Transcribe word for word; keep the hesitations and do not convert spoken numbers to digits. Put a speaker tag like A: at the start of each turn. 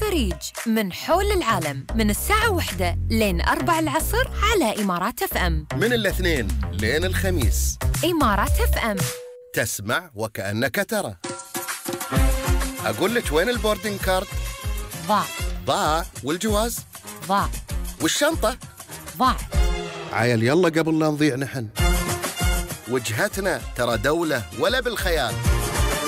A: الخليج من حول العالم من الساعة واحدة لين أربع العصر على إمارات اف ام.
B: من الاثنين لين الخميس.
A: إمارات اف ام.
B: تسمع وكأنك ترى. أقول لك وين البوردنج كارد؟
A: ضاع.
B: ضاع. والجواز؟
A: ضاع.
B: والشنطة؟
A: ضاعت.
B: عيل يلا قبل لا نضيع نحن. وجهتنا ترى دولة ولا بالخيال.